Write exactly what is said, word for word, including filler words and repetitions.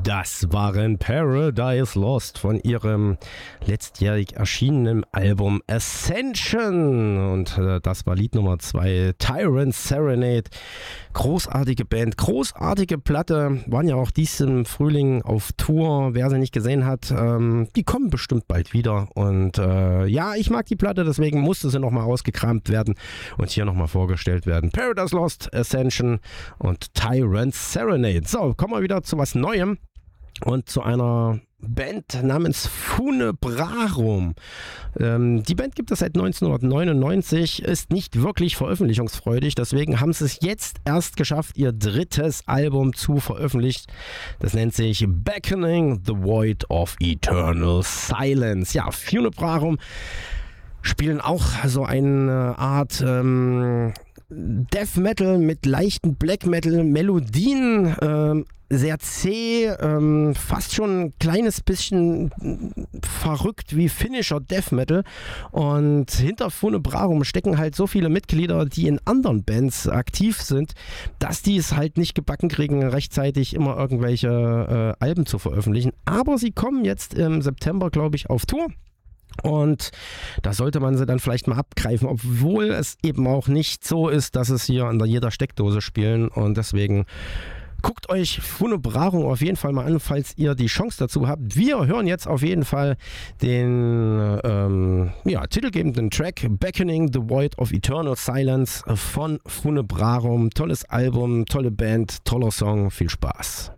Das waren Paradise Lost von ihrem letztjährig erschienenen Album Ascension. Und äh, das war Lied Nummer zwei, Tyrant Serenade. Großartige Band, großartige Platte. Waren ja auch diesen Frühling auf Tour. Wer sie nicht gesehen hat, ähm, die kommen bestimmt bald wieder. Und äh, ja, ich mag die Platte, deswegen musste sie nochmal ausgekramt werden und hier nochmal vorgestellt werden. Paradise Lost, Ascension und Tyrant Serenade. So, kommen wir wieder zu was Neuem. Und zu einer Band namens Funebrarum. Ähm, die Band gibt es seit neunzehnhundertneunundneunzig, ist nicht wirklich veröffentlichungsfreudig, deswegen haben sie es jetzt erst geschafft, ihr drittes Album zu veröffentlichen. Das nennt sich Beckoning the Void of Eternal Silence. Ja, Funebrarum spielen auch so eine Art ähm, Death Metal mit leichten Black Metal Melodien, ähm, sehr zäh, ähm, fast schon ein kleines bisschen verrückt wie finnischer Death Metal. Und hinter Funebrarum stecken halt so viele Mitglieder, die in anderen Bands aktiv sind, dass die es halt nicht gebacken kriegen, rechtzeitig immer irgendwelche äh, Alben zu veröffentlichen. Aber sie kommen jetzt im September, glaube ich, auf Tour. Und da sollte man sie dann vielleicht mal abgreifen, obwohl es eben auch nicht so ist, dass es hier an jeder Steckdose spielen. Und deswegen guckt euch Funebrarum auf jeden Fall mal an, falls ihr die Chance dazu habt. Wir hören jetzt auf jeden Fall den ähm, ja, titelgebenden Track Beckoning the Void of Eternal Silence von Funebrarum. Tolles Album, tolle Band, toller Song, viel Spaß.